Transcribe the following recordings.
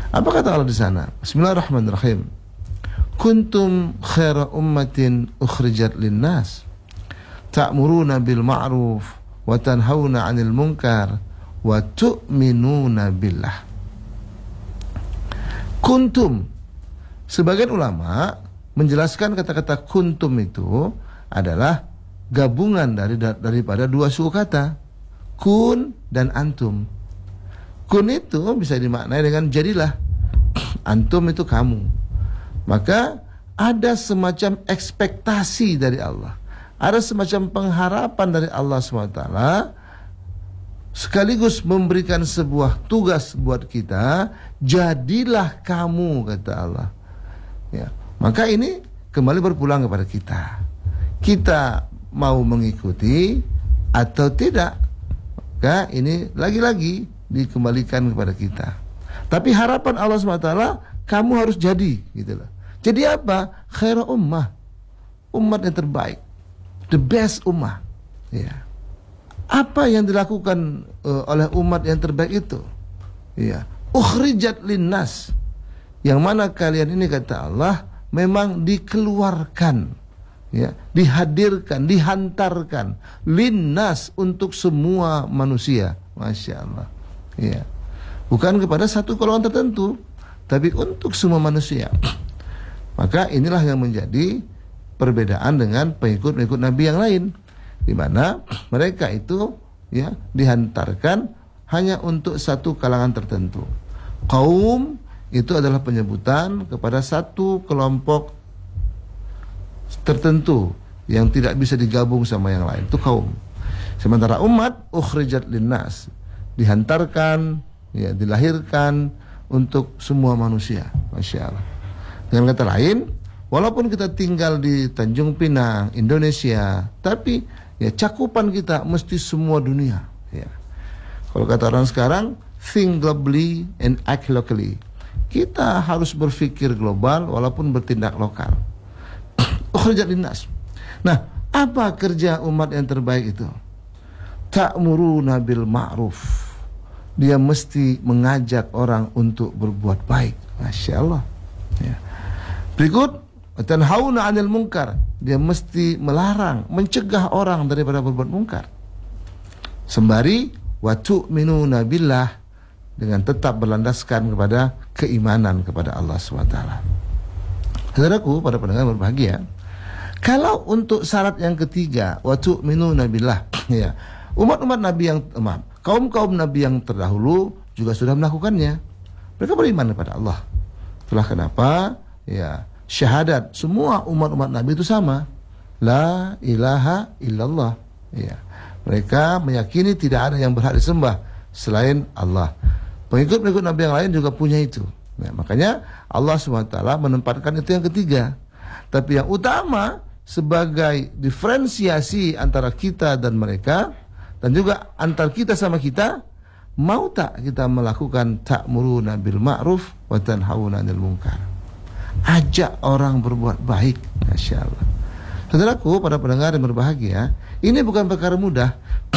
Apa kata Allah di sana? Bismillahirrahmanirrahim. Kuntum khaira ummatin ukhrijat linnas ta'muruna bil ma'ruf wa tanhauna 'anil munkar wa tu'minuna billah. Kuntum, sebagian ulama menjelaskan kata-kata kuntum itu adalah gabungan daripada dua suku kata, kun dan antum. Kun itu bisa dimaknai dengan jadilah, antum itu kamu. Maka ada semacam ekspektasi dari Allah, ada semacam pengharapan dari Allah SWT, sekaligus memberikan sebuah tugas buat kita, jadilah kamu, kata Allah. Ya, maka ini kembali berpulang kepada kita. Kita mau mengikuti atau tidak, maka ini lagi-lagi dikembalikan kepada kita. Tapi harapan Allah SWT, kamu harus jadi, gitu loh. Jadi apa? Khaira ummah, umat yang terbaik, the best ummah. Ya. Apa yang dilakukan oleh umat yang terbaik itu? Ya, ukhrijat linnas, yang mana kalian ini, kata Allah, memang dikeluarkan, ya, dihadirkan, dihantarkan linnas, untuk semua manusia. Masya Allah. Ya. Bukan kepada satu golongan tertentu, tapi untuk semua manusia. Maka inilah yang menjadi perbedaan dengan pengikut-pengikut Nabi yang lain, di mana mereka itu, ya, dihantarkan hanya untuk satu kalangan tertentu. Kaum itu adalah penyebutan kepada satu kelompok tertentu yang tidak bisa digabung sama yang lain, itu kaum. Sementara umat ukhrijat linnas, dihantarkan, ya, dilahirkan untuk semua manusia. Masya Allah. Dengan kata lain, walaupun kita tinggal di Tanjung Pinang, Indonesia, tapi ya cakupan kita mesti semua dunia. Ya. Kalau kata orang sekarang, think globally and act locally. Kita harus berpikir global walaupun bertindak lokal. Ukhrijat linnas. Nah, apa kerja umat yang terbaik itu? Ta'muruna bil ma'ruf. Dia mesti mengajak orang untuk berbuat baik. Masya Allah. Ya. Berikut, tanhauna 'anil munkar. Dia mesti melarang, mencegah orang daripada berbuat mungkar. Sembari wa tu'minuna billah, dengan tetap berlandaskan kepada keimanan kepada Allah SWT. Saudaraku, para pendengar berbahagia, kalau untuk syarat yang ketiga, wa tu'minuna billah, ya, umat-umat Nabi yang kaum-kaum Nabi yang terdahulu juga sudah melakukannya. Mereka beriman kepada Allah. Itulah kenapa, ya, syahadat semua umat-umat Nabi itu sama. La ilaha illallah. Ya. Mereka meyakini tidak ada yang berhak disembah selain Allah. Pengikut-pengikut Nabi yang lain juga punya itu. Ya, makanya Allah SWT menempatkan itu yang ketiga. Tapi yang utama sebagai diferensiasi antara kita dan mereka, dan juga antar kita sama kita, mau tak kita melakukan ta'muruna bil ma'ruf wa tanhauna 'anil munkar. Ajak orang berbuat baik. Masya Allah. Saudaraku, para pendengar yang berbahagia, ini bukan perkara mudah.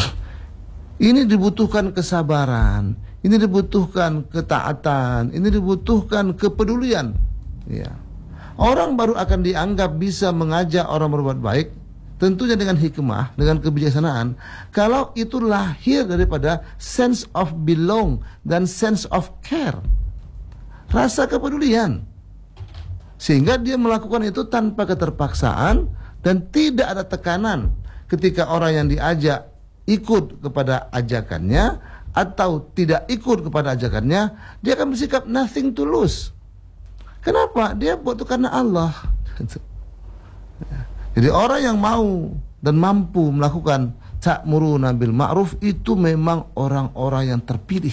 Ini dibutuhkan kesabaran, ini dibutuhkan ketaatan, ini dibutuhkan kepedulian. Ya. Orang baru akan dianggap bisa mengajak orang berbuat baik, tentunya dengan hikmah, dengan kebijaksanaan, kalau itu lahir daripada sense of belong dan sense of care, rasa kepedulian, sehingga dia melakukan itu tanpa keterpaksaan dan tidak ada tekanan. Ketika orang yang diajak ikut kepada ajakannya atau tidak ikut kepada ajakannya, dia akan bersikap nothing to lose. Kenapa? Dia buat itu karena Allah. Jadi orang yang mau dan mampu melakukan ta'muruna bil ma'ruf itu memang orang-orang yang terpilih.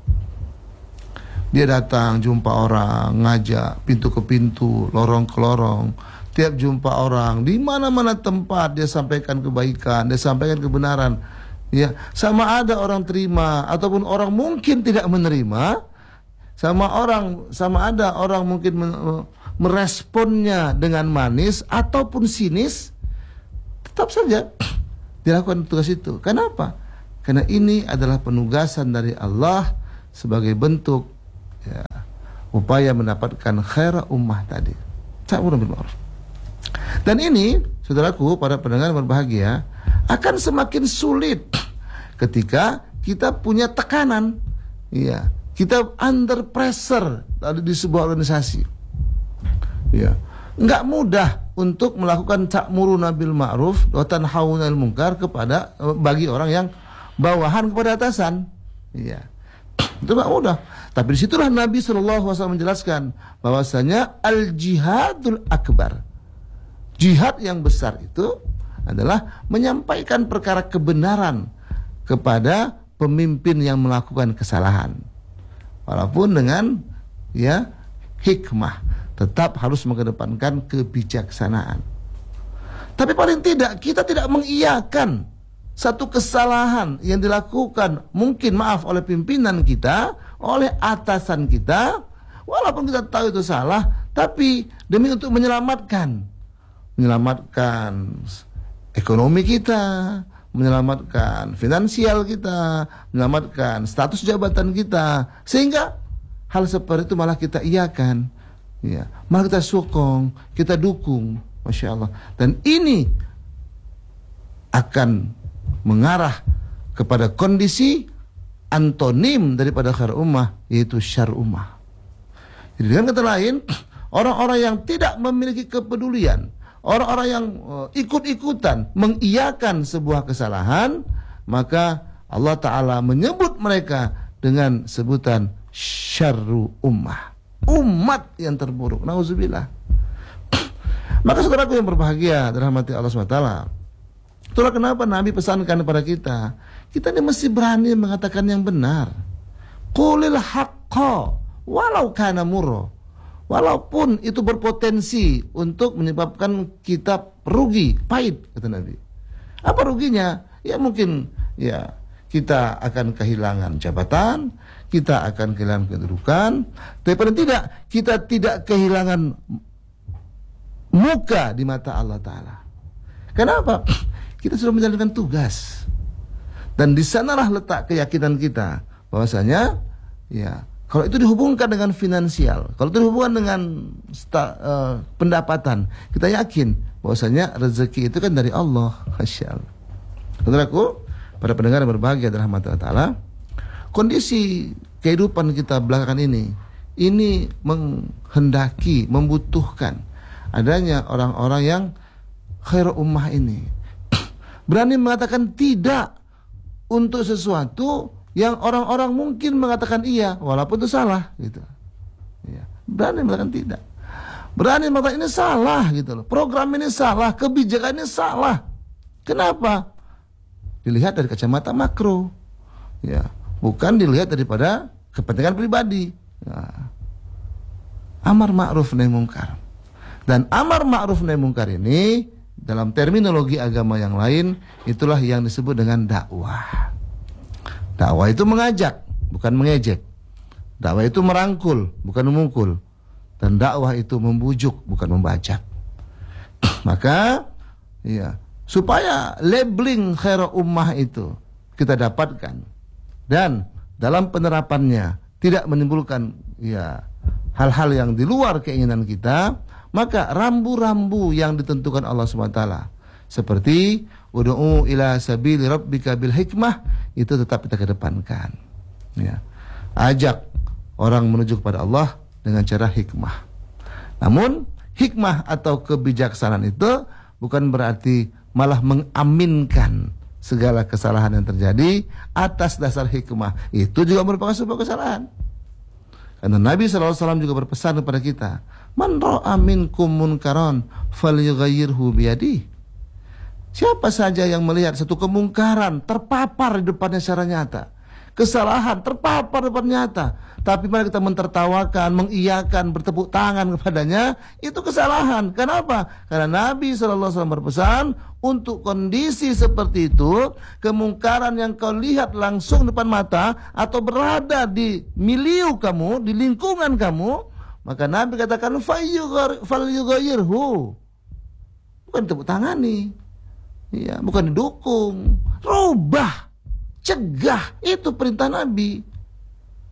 Dia datang jumpa orang, ngajak pintu ke pintu, lorong ke lorong. Tiap jumpa orang, di mana-mana tempat dia sampaikan kebaikan, dia sampaikan kebenaran. Ya, sama ada orang terima ataupun orang mungkin tidak menerima, sama ada orang mungkin meresponnya dengan manis ataupun sinis, tetap saja dilakukan tugas itu. Kenapa? Karena ini adalah penugasan dari Allah sebagai bentuk, ya, upaya mendapatkan khaira ummah tadi. Ta'muruna bil ma'ruf. Dan ini, saudaraku, para pendengar berbahagia, akan semakin sulit ketika kita punya tekanan. Iya, kita under pressure di sebuah organisasi. Iya, enggak mudah untuk melakukan ta'muruna bil ma'ruf wa tanhauna 'anil munkar kepada bagi orang yang bawahan kepada atasan. Iya. Itu enggak mudah. Tapi disitulah Nabi SAW menjelaskan bahwasanya al-jihadul akbar. Jihad yang besar itu adalah menyampaikan perkara kebenaran kepada pemimpin yang melakukan kesalahan. Walaupun dengan hikmah, tetap harus mengedepankan kebijaksanaan. Tapi paling tidak kita tidak mengiyakan satu kesalahan yang dilakukan mungkin oleh pimpinan kita, oleh atasan kita, walaupun kita tahu itu salah, tapi demi untuk menyelamatkan ekonomi kita, menyelamatkan finansial kita, menyelamatkan status jabatan kita, sehingga hal seperti itu malah kita iakan, malah kita sokong, kita dukung, Masya Allah. Dan ini akan mengarah kepada kondisi antonim daripada khair ummah, yaitu syar ummah. Jadi dengan kata lain, orang-orang yang tidak memiliki kepedulian, orang-orang yang ikut-ikutan mengiyakan sebuah kesalahan, maka Allah Ta'ala menyebut mereka dengan sebutan syarru ummah, umat yang terburuk. Nauzubillah. Maka saudaraku yang berbahagia dirahmati Allah SWT, itulah kenapa Nabi pesankan kepada kita, kita ini mesti berani mengatakan yang benar. Qulil haqqa walau kana murra. Walaupun itu berpotensi untuk menyebabkan kita rugi, pahit, kata Nabi. Apa ruginya? Ya mungkin kita akan kehilangan jabatan, kita akan kehilangan kedudukan, tapi paling tidak kita tidak kehilangan muka di mata Allah Ta'ala. Kenapa? Kita sudah menjalankan tugas. Dan di sanalah letak keyakinan kita bahwasanya kalau itu dihubungkan dengan finansial, kalau itu dihubungkan dengan pendapatan, kita yakin bahwasanya rezeki itu kan dari Allah. Masya Allah. Saudaraku, para pendengar yang berbahagia dirahmati Allah Ta'ala, kondisi kehidupan kita belakangan ini menghendaki, membutuhkan adanya orang-orang yang khair ummah ini berani mengatakan tidak untuk sesuatu yang orang-orang mungkin mengatakan iya, walaupun itu salah, gitu. Berani mengatakan tidak, berani mengatakan ini salah, gitu loh. Program ini salah, kebijakan ini salah. Kenapa? Dilihat dari kacamata makro, bukan dilihat daripada kepentingan pribadi. Amar ma'ruf nahi mungkar. Dan amar ma'ruf nahi mungkar ini dalam terminologi agama yang lain, itulah yang disebut dengan dakwah. Dakwah itu mengajak, bukan mengejek. Dakwah itu merangkul, bukan memukul. Dan dakwah itu membujuk, bukan membajak. Maka, supaya labeling khair ummah itu kita dapatkan, dan dalam penerapannya tidak menimbulkan hal-hal yang di luar keinginan kita, maka rambu-rambu yang ditentukan Allah SWT seperti ud'u ila sabili rabbika bil hikmah itu tetap kita kedepankan. Ajak orang menuju kepada Allah dengan cara hikmah. Namun hikmah atau kebijaksanaan itu bukan berarti malah mengaminkan segala kesalahan yang terjadi atas dasar hikmah. Itu juga merupakan sebuah kesalahan. Karena Nabi SAW juga berpesan kepada kita, man ra'a minkum munkaran falyughayyirhu biyadihi. Siapa saja yang melihat satu kemungkaran terpapar di depannya secara nyata, kesalahan terpapar di depan nyata, tapi malah kita mentertawakan, mengiyakan, bertepuk tangan kepadanya, itu kesalahan. Kenapa? Karena Nabi SAW berpesan, untuk kondisi seperti itu, kemungkaran yang kau lihat langsung depan mata atau berada di milieu kamu, di lingkungan kamu, maka Nabi katakan falyughayyirhu. Bukan tepuk tangani, bukan didukung, rubah, cegah, itu perintah Nabi.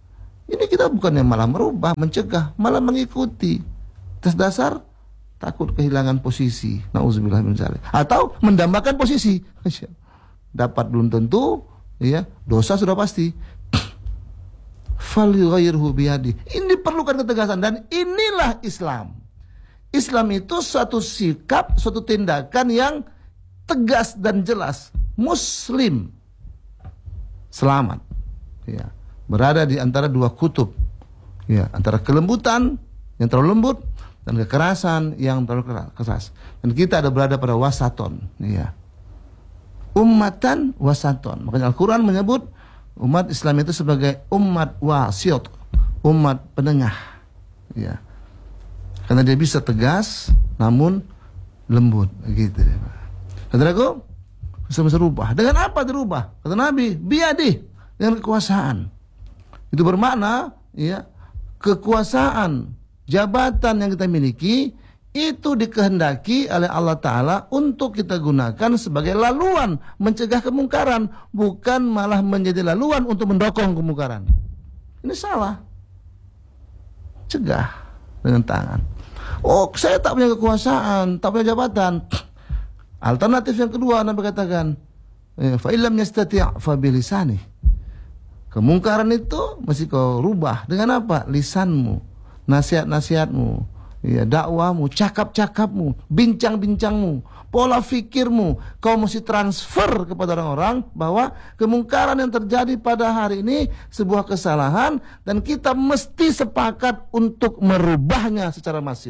Ini kita bukannya malah merubah, mencegah, malah mengikuti. Atas dasar takut kehilangan posisi. Nauzubillah min dzalik. Atau mendambakan posisi. Dapat belum tentu, ya, dosa sudah pasti. Falyughayyirhu biyadi. Ini diperlukan ketegasan dan inilah Islam. Islam itu suatu sikap, suatu tindakan yang tegas dan jelas. Muslim selamat, ya, berada di antara dua kutub, ya, antara kelembutan yang terlalu lembut dan kekerasan yang terlalu keras. Dan kita ada berada pada wasaton, ya, ummatan wasaton. Makanya Al-Quran menyebut umat Islam itu sebagai umat wasyat, umat penengah, ya, karena dia bisa tegas namun lembut, gitu. Saudaraku, bisa rubah. Dengan apa dirubah? Kata Nabi, biadih, dengan kekuasaan. Itu bermakna, ya, kekuasaan, jabatan yang kita miliki itu dikehendaki oleh Allah Ta'ala untuk kita gunakan sebagai laluan mencegah kemungkaran, bukan malah menjadi laluan untuk mendokong kemungkaran. Ini salah. Cegah dengan tangan. Oh, saya tak punya kekuasaan, tak punya jabatan. Alternatif yang kedua, Nabi katakan, fa illam yastati' fa bilisani. Kemungkaran itu mesti kau rubah dengan apa? Lisanmu, nasihat-nasihatmu, ya, dakwahmu, cakap-cakapmu, bincang-bincangmu, pola fikirmu. Kau mesti transfer kepada orang-orang bahwa kemungkaran yang terjadi pada hari ini sebuah kesalahan dan kita mesti sepakat untuk merubahnya secara masif.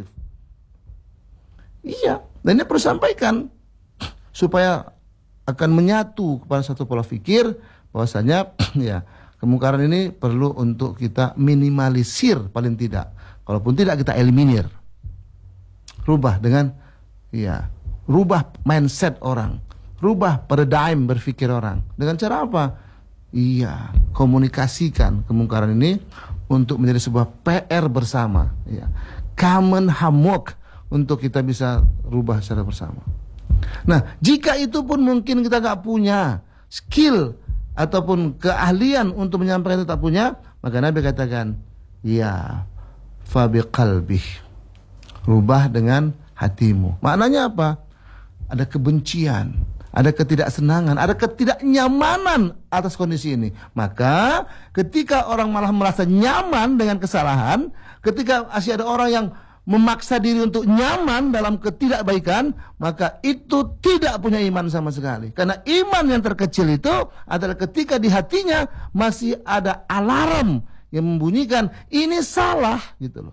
Iya, dan ini perlu sampaikan supaya akan menyatu kepada satu pola fikir bahwasanya ya, kemungkaran ini perlu untuk kita minimalisir paling tidak. Kalaupun tidak kita eliminir. Rubah dengan, ya, rubah mindset orang, rubah paradigm berpikir orang. Dengan cara apa? Iya, komunikasikan kemungkaran ini untuk menjadi sebuah PR bersama, ya. Common homework untuk kita bisa rubah secara bersama. Nah, jika itu pun mungkin kita gak punya skill ataupun keahlian untuk menyampaikan itu tak punya, maka Nabi katakan, ya, fabiqalbih, rubah dengan hatimu. Maknanya apa? Ada kebencian, ada ketidaksenangan, ada ketidaknyamanan atas kondisi ini. Maka ketika orang malah merasa nyaman dengan kesalahan, ketika masih ada orang yang memaksa diri untuk nyaman dalam ketidakbaikan, maka itu tidak punya iman sama sekali. Karena iman yang terkecil itu adalah ketika di hatinya masih ada alarm yang membunyikan ini salah, gitu loh.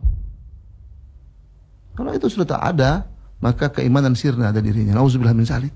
Kalau itu sudah tak ada, maka keimanan sirna ada dirinya. Nauzubillah min dzalik.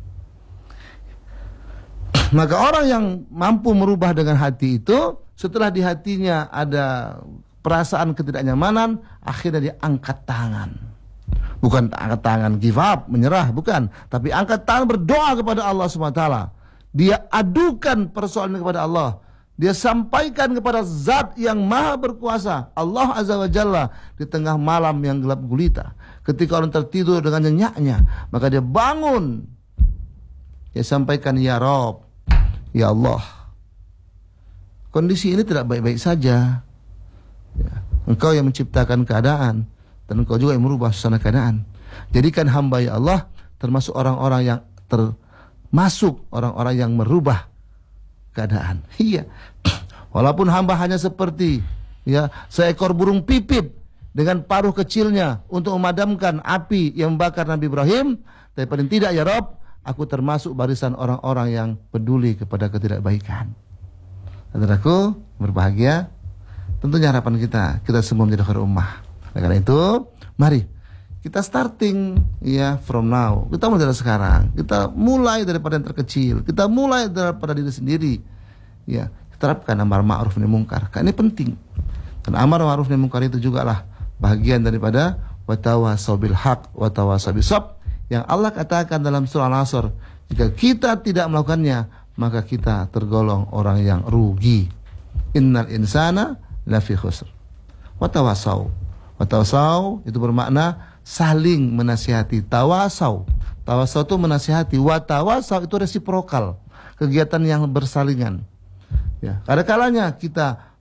Maka orang yang mampu merubah dengan hati itu, setelah di hatinya ada perasaan ketidaknyamanan, akhirnya dia angkat tangan. Bukan angkat tangan give up, menyerah, bukan. Tapi angkat tangan berdoa kepada Allah SWT. Dia adukan persoalan ini kepada Allah. Dia sampaikan kepada zat yang maha berkuasa, Allah Azza wa Jalla, di tengah malam yang gelap gulita. Ketika orang tertidur dengan nyenyaknya, maka dia bangun. Dia sampaikan, ya Rob, ya Allah, kondisi ini tidak baik-baik saja. Ya, engkau yang menciptakan keadaan dan engkau juga yang merubah suasana keadaan. Jadikan hamba ya Allah termasuk orang-orang yang orang-orang yang merubah keadaan. Iya. Walaupun hamba hanya seperti, ya, seekor burung pipit dengan paruh kecilnya untuk memadamkan api yang membakar Nabi Ibrahim, tapi paling tidak ya Rob, aku termasuk barisan orang-orang yang peduli kepada ketidakbaikan. Saudaraku, berbahagia. Tentunya harapan kita semua menjadi khair ummah. Oleh karena itu, mari kita starting, ya, from now. Kita mulai dari sekarang. Kita mulai daripada yang terkecil. Kita mulai daripada diri sendiri. Ya, terapkan amar ma'ruf nahi munkar. Karena ini penting. Dan amar ma'ruf nahi munkar itu juga lah bagian daripada watawasau bil haq watawasau bis sabr yang Allah katakan dalam surah Al-Asr. Jika kita tidak melakukannya, maka kita tergolong orang yang rugi. Innal insana lafi khusr. Watawasau. Watawasau itu bermakna saling menasihati. Tawasau. Tawasau itu menasihati. Watawasau itu resiprokal. Kegiatan yang bersalingan. Ya, kadang-kalanya kita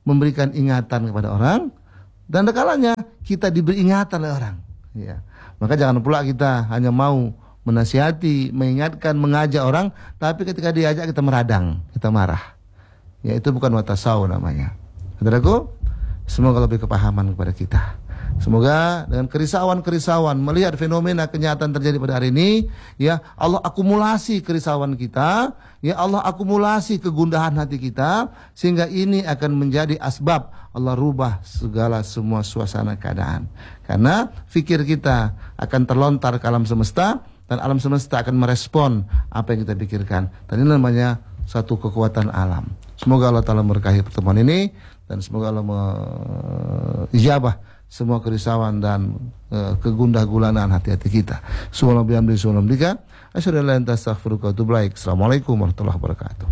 memberikan ingatan kepada orang, dan ada kalanya kita diberi ingatan oleh orang. Ya. Maka jangan pula kita hanya mau menasihati, mengingatkan, mengajak orang, tapi ketika diajak kita meradang, kita marah. Ya, itu bukan watasau namanya. Saudaraku, semoga lebih kepahaman kepada kita. Semoga dengan kerisauan-kerisauan melihat fenomena kenyataan terjadi pada hari ini, ya Allah akumulasi kerisauan kita, ya Allah akumulasi kegundahan hati kita, sehingga ini akan menjadi asbab Allah rubah segala semua suasana keadaan. Karena fikir kita akan terlontar ke alam semesta, dan alam semesta akan merespon apa yang kita pikirkan. Dan ini namanya satu kekuatan alam. Semoga Allah Ta'ala memberkahi pertemuan ini, dan semoga Allah ijabah semua kerisauan dan kegundah gulanaan hati-hati kita. Subhanallah bihamdihi subhanallah. Asyhadu an la ilaha illa anta astaghfiruka wa atubu ilaik. Assalamualaikum warahmatullahi wabarakatuh.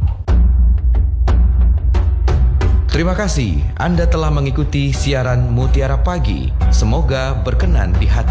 Terima kasih Anda telah mengikuti siaran Mutiara Pagi. Semoga berkenan di hati